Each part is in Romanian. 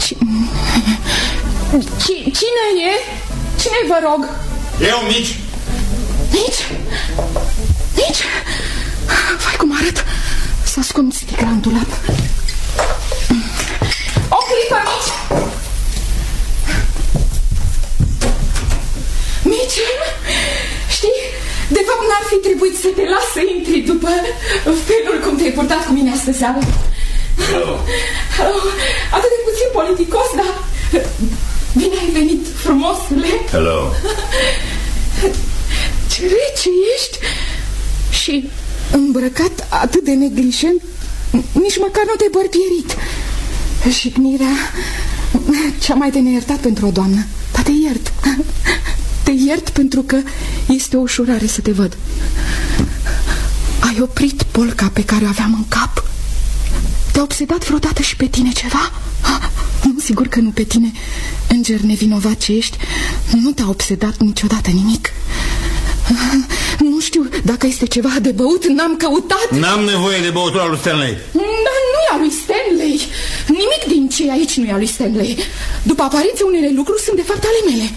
Cine e? Cine vă rog? Eu, Mici. Mici? Mici? Vai cum arăt. Să ascund sticla în dulap. O clipă, Mici. Mici? Știi, de fapt n-ar fi trebuit să te las să intri după felul cum te-ai purtat cu mine astă seară. Atât de puțin politicos, dar bine ai venit, frumosule. Hello. Ce rece ești. Și îmbrăcat atât de neglijent, nici măcar nu te-ai bărbierit. Jignirea cea mai de neiertat pentru o doamnă. Dar te iert. Te iert pentru că este o ușurare să te văd. Ai oprit polca pe care o aveam în cap. Te-a obsedat vreodată și pe tine ceva? Nu, sigur că nu pe tine, înger nevinovat ce ești. Nu te-a obsedat niciodată nimic. Nu știu dacă este ceva de băut, n-am căutat. N-am nevoie de băutura lui Stanley. Dar nu e a lui Stanley. Nimic din ce e aici nu e a lui Stanley. După aparență, unele lucruri sunt de fapt ale mele.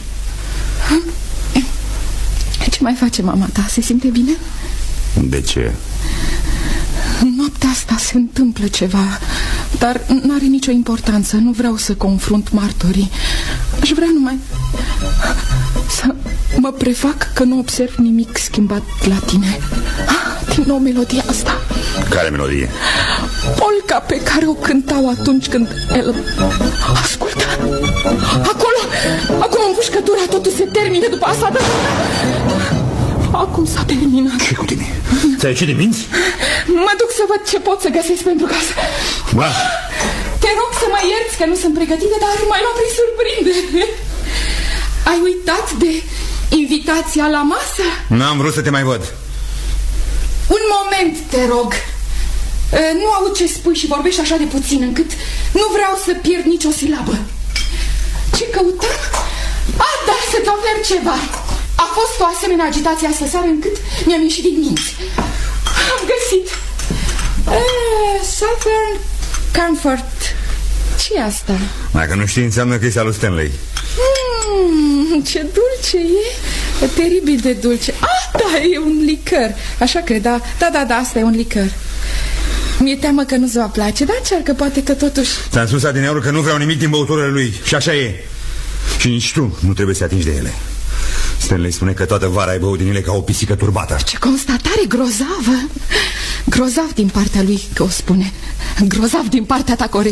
Ce mai face mama ta? Se simte bine? De ce? Noaptea asta se întâmplă ceva, dar n-are nicio importanță. Nu vreau să confrunt martorii. Aș vrea numai să mă prefac că nu observ nimic schimbat la tine. Din nou melodia asta. Care melodie? Polca pe care o cântau atunci când el... Ascultă! Acolo în pușcătura totul se termină. După asta acum s-a terminat. Ce cu tine? Ți-ai ieșit de minți? Mă duc să văd ce pot să găsesc pentru casă. Ba. Te rog să mă ierți că nu sunt pregătită, dar m-ai luat prin surprindere. Ai uitat de invitația la masă? N-am vrut să te mai văd. Un moment, te rog. Nu aud ce spui și vorbești așa de puțin încât nu vreau să pierd nicio silabă. Ce căutam? Da, să-ți ofer ceva. A fost o asemenea agitație astă seară încât mi-am ieșit din minți. Am găsit Southern Comfort. Ce-i asta? Dacă nu știi, înseamnă că este al lui Stanley. Ce dulce e. Teribil de dulce. Da, e un licăr. Așa cred, da, asta e un licăr. Mi-e teamă că nu-ți va place, dar încearcă, poate că totuși... Ți-am spus adineauri că nu vreau nimic din băuturile lui. Și așa e. Și nici tu nu trebuie să atingi de ele. Stanley spune că toată vara ai băut din ele ca o pisică turbată. Ce constatare grozavă. Grozav din partea lui că o spune. Grozav din partea ta că o